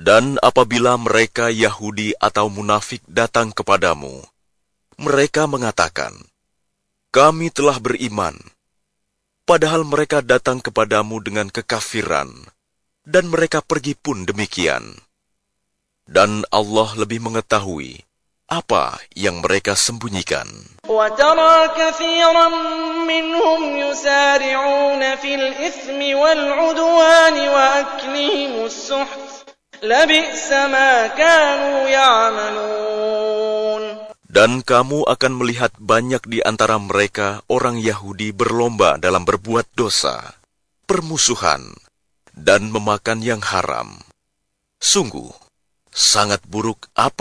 Dan apabila mereka Yahudi atau munafik datang kepadamu, mereka mengatakan, "Kami telah beriman," padahal mereka datang kepadamu dengan kekafiran, dan mereka pergi pun demikian. Dan Allah lebih mengetahui apa yang mereka sembunyikan. وَتَرَى كَثِيرًا مِّنْهُمْ يُسَارِعُونَ فِي الْإِثْمِ وَالْعُدْوَانِ وَأَكْلِهِمُ السُّحْتَ لَبِئْسَ مَا كَانُوا يَعْمَلُونَ. Dan kamu akan melihat banyak di antara mereka orang Yahudi berlomba dalam berbuat dosa, permusuhan, dan memakan yang haram. Sungguh, sangat buruk apa